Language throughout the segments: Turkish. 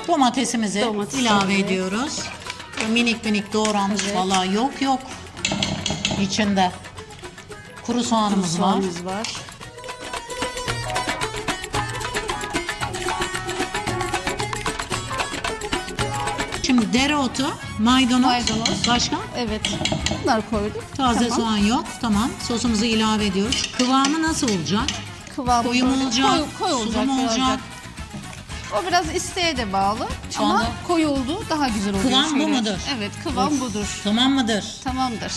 Domatesimizi ilave evet. ediyoruz. Minik minik doğranmış, Evet. vallahi yok. İçinde kuru soğanımız var. Soğanımız var. Şimdi dereotu, maydanoz. Maydanoz. Başka? Evet. Bunları koyduk. Taze Tamam. soğan yok. Tamam. Sosumuzu ilave ediyoruz. Kıvamı nasıl olacak? Kıvamı Koyu mu böyle olacak? Koyu Sulu olacak. mu koyu olacak? O biraz isteğe de bağlı. Şu Ama anda- koyu oldu daha güzel oluyor. Kıvam bu şöyle. mudur? Evet, kıvam budur. Tamam mıdır? Tamamdır.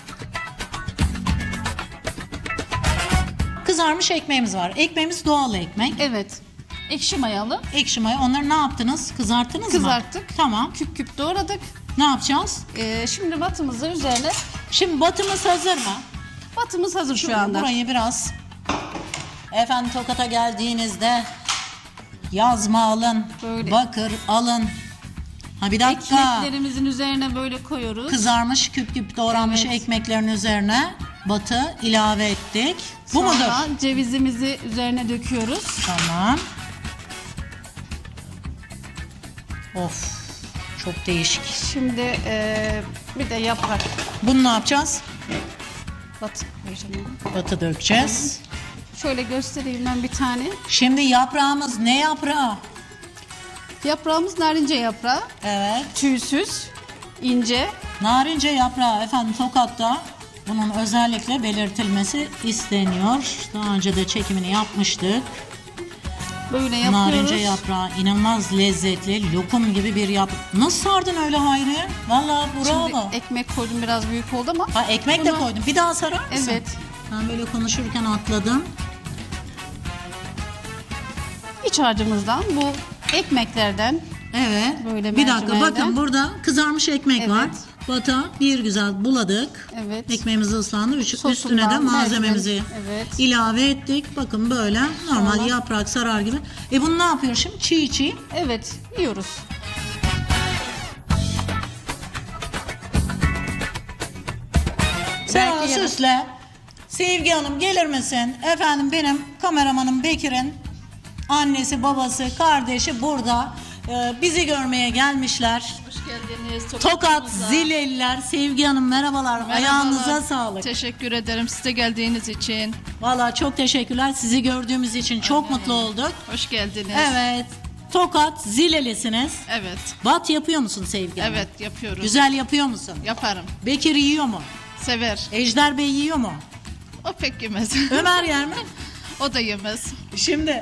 Kızarmış ekmeğimiz var. Ekmeğimiz doğal ekmek. Evet. Ekşi mayalı. Ekşi maya. Onları ne yaptınız? Kızarttınız mı? Kızarttık. Tamam. Küp küp doğradık. Ne yapacağız? Şimdi batımızı üzerine. Şimdi batımız hazır mı? Batımız hazır şu Şöyle anda. burayı biraz, efendim, Tokat'a geldiğinizde yazma alın, Böyle. bakır alın. Ha bir dakika. Ekmeklerimizin üzerine böyle koyuyoruz. Kızarmış küp küp doğranmış Evet. ekmeklerin üzerine batı ilave ettik. Bu Sonra mudur? cevizimizi üzerine döküyoruz. Tamam. Of, çok değişik. Şimdi bir de yaprak Bunu ne yapacağız? batı koyacağım. Batı dökeceğiz. Şöyle göstereyim ben bir tane. Şimdi yaprağımız ne yaprağı? Yaprağımız narince yaprağı. Evet. Tüysüz, ince. Narince yaprağı, efendim, Tokat'ta bunun özellikle belirtilmesi isteniyor. Daha önce de çekimini yapmıştık. Böyle yapıyoruz. Narince yaprağı inanılmaz lezzetli, lokum gibi bir yaprak. Nasıl sardın öyle Hayri? Vallahi bravo. Şimdi ekmek koydum, biraz büyük oldu ama. Ha, ekmek de bunu- koydum. Bir daha sarar mısın? Evet. Ben böyle konuşurken atladım. İç harcımızdan bu ekmeklerden Evet. Böyle bir dakika, mercimeğden. bakın burada kızarmış ekmek Evet. var. Bata bir güzel buladık. Evet. Ekmeğimizi ıslandı. Sosundan, Üstüne de malzememizi mercimek, evet. ilave ettik. Bakın böyle normal Sonra- yaprak sarar gibi. Bunu ne yapıyoruz şimdi? Çiğ çiğ. Evet, yiyoruz. Sen Belki yarın- süsle. Sevgi Hanım gelir misin? Efendim, benim kameramanım Bekir'in annesi, babası, kardeşi burada. Bizi görmeye gelmişler. Hoş geldiniz. Tokat Zileliler. Sevgi Hanım merhabalar. Ayağınıza sağlık. Teşekkür ederim size geldiğiniz için. Vallahi çok teşekkürler. Sizi gördüğümüz için çok mutlu olduk. Hoş geldiniz. Evet. Tokat Zilelisiniz. Evet. Bat yapıyor musun Sevgi Hanım? Evet yapıyoruz. Güzel yapıyor musun? Yaparım. Bekir yiyor mu? Sever. Ejder Bey yiyor mu? O pek yemez. Ömer yer mi? O da yemez. Şimdi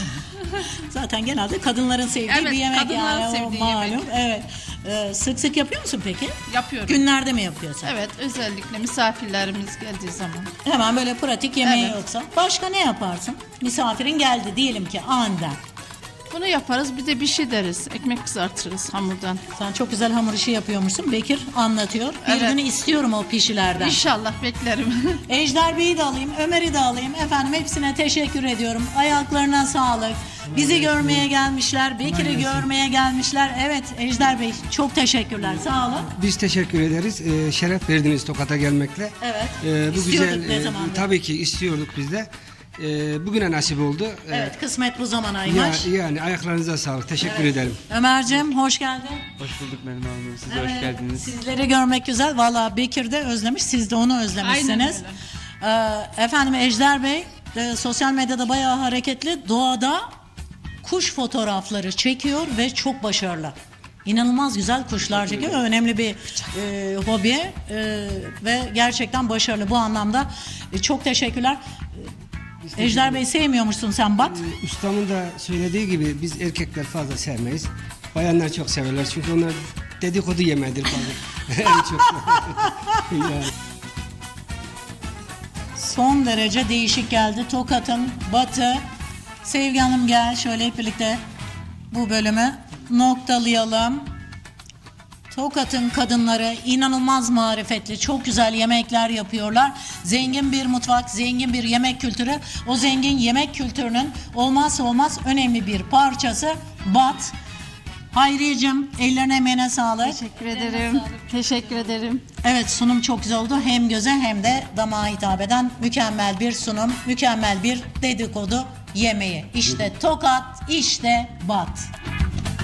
zaten genelde kadınların sevdiği Evet, bir yemek kadınların yani, o sevdiği malum. yemek. Evet. Sık sık yapıyor musun peki? Yapıyorum. Günlerde mi yapıyorsun? Evet, özellikle misafirlerimiz geldiği zaman. Hemen böyle pratik yemeği Evet. yoksa. Başka ne yaparsın? Misafirin geldi diyelim ki aniden. Bunu yaparız, bir de bir şey deriz. Ekmek kızartırız hamurdan. Sen çok güzel hamur işi yapıyormuşsun. Bekir anlatıyor. Bir Evet. gün istiyorum o pişilerden. İnşallah beklerim. Ejder Bey'i de alayım, Ömer'i de alayım. Efendim, hepsine teşekkür ediyorum. Ayaklarına sağlık. Bizi görmeye gelmişler, Bekir'i görmeye gelmişler. Evet Ejder Bey, çok teşekkürler. Sağ olun. Biz teşekkür ederiz. Şeref verdiniz Tokat'a gelmekle. Evet. Bu İstiyorduk güzel. ne zamandır? Tabii ki istiyorduk biz de. Bugüne nasip oldu. Evet, kısmet bu zamanaymış. Yani ayaklarınıza sağlık. Teşekkür ederim. Ömer'cim hoş geldin. Hoş bulduk Melih Hanım. Siz de Evet, hoş geldiniz. Sizleri görmek güzel. Valla Bekir de özlemiş, siz de onu özlemişsiniz. Efendim, Ejder Bey sosyal medyada bayağı hareketli. Doğada kuş fotoğrafları çekiyor ve çok başarılı. İnanılmaz güzel kuşlar çekiyor. Önemli bir hobi ve gerçekten başarılı bu anlamda. Çok teşekkürler. Ejder Bey, sevmiyormuşsun sen bat. Ustamın da söylediği gibi biz erkekler fazla sevmeyiz. Bayanlar çok severler çünkü onlar dedikodu yemedir fazla. En çok. Yani. Son derece değişik geldi. Tokat'ın batı. Sevgi Hanım gel şöyle hep birlikte bu bölümü noktalayalım. Tokat'ın kadınları inanılmaz marifetli, çok güzel yemekler yapıyorlar. Zengin bir mutfak, zengin bir yemek kültürü. O zengin yemek kültürünün olmazsa olmaz önemli bir parçası bat. Hayriyeciğim, ellerine emeğine sağlık. Teşekkür ederim. Teşekkür ederim. Evet, sunum çok güzel oldu. Hem göze hem de damağa hitap eden mükemmel bir sunum, mükemmel bir dedikodu yemeği. İşte Tokat, işte bat.